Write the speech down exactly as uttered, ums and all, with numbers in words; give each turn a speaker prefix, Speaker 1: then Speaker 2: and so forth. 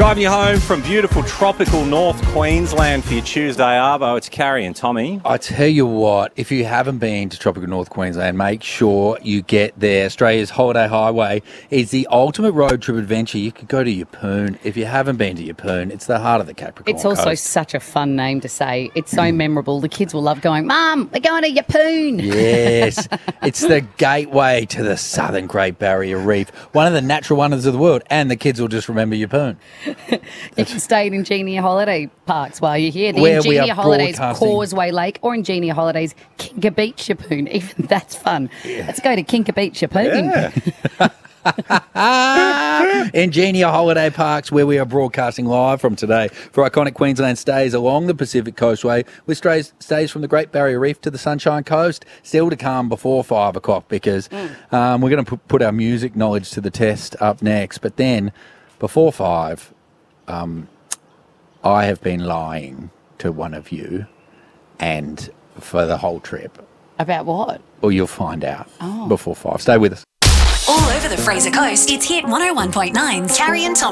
Speaker 1: Driving you home from beautiful tropical North Queensland for your Tuesday arvo. It's Carrie and Tommy.
Speaker 2: I tell you what, if you haven't been to tropical North Queensland, make sure you get there. Australia's Holiday Highway is the ultimate road trip adventure. You could go to Yeppoon. If you haven't been to Yeppoon, it's the heart of the Capricorn
Speaker 3: It's also
Speaker 2: Coast.
Speaker 3: such a fun name to say. It's so memorable. The kids will love going, Mum, we're going to Yeppoon.
Speaker 2: Yes, it's the gateway to the southern Great Barrier Reef, one of the natural wonders of the world, and the kids will just remember Yeppoon.
Speaker 3: You can stay in Ingenia Holiday Parks while you're here. The
Speaker 2: Where we
Speaker 3: Ingenia
Speaker 2: are
Speaker 3: Holidays
Speaker 2: broadcasting.
Speaker 3: Causeway Lake or Ingenia Holidays Kinka Beach Yeppoon. Even that's fun. Let's go to Kinka Beach Yeppoon.
Speaker 2: Yeah. Ingenia Holiday Parks, where we are broadcasting live from today for iconic Queensland stays along the Pacific Coastway, with stays, stays from the Great Barrier Reef to the Sunshine Coast. Still to come before five o'clock because mm. um, we're going to put our music knowledge to the test up next. But then before five, um, I have been lying to one of you and for the whole trip.
Speaker 3: About what?
Speaker 2: Well, you'll find out
Speaker 3: oh.
Speaker 2: before five. Stay with us.
Speaker 4: All over the Fraser Coast, it's Hit one oh one point nine's Carrie and Tom.